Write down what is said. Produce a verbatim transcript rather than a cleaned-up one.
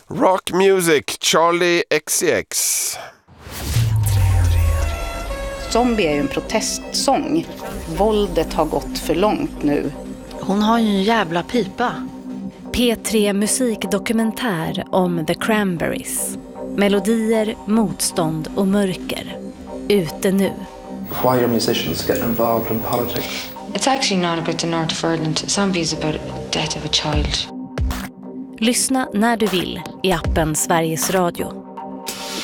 Rock Music, Charlie X C X. Zombie är ju en protestsång. Våldet har gått för långt nu. Hon har ju en jävla pipa. P tre musikdokumentär om The Cranberries. Melodier, motstånd och mörker. Ute nu. Why are musicians getting involved in politics? It's actually not about the North of Ireland. Zombie is about the death of a child. Lyssna när du vill i appen Sveriges Radio.